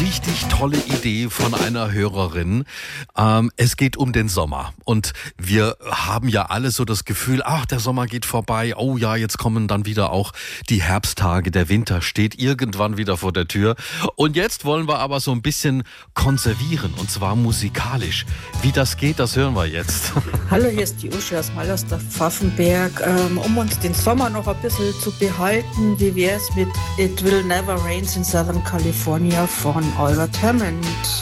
richtig tolle Idee von einer Hörerin. Es geht um den Sommer und wir haben ja alle so das Gefühl, ach, der Sommer geht vorbei. Oh ja, jetzt kommen dann wieder auch die Herbsttage. Der Winter steht irgendwann wieder vor der Tür. Und jetzt wollen wir aber so ein bisschen konservieren und zwar musikalisch. Wie das geht, das hören wir jetzt. Hallo, hier ist die Uschi aus Mallersdorf Pfaffenberg. Um uns den Sommer noch ein bisschen zu behalten, wie wäre es mit It Will Never Rain in Southern California von Albert Hammond?